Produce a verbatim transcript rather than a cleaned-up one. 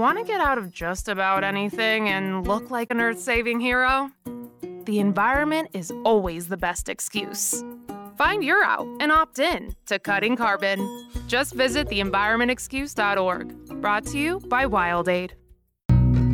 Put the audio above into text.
Want to get out of just about anything and look like an Earth-saving hero? The environment is always the best excuse. Find your out and opt in to Cutting Carbon. Just visit the environment excuse dot org. Brought to you by WildAid.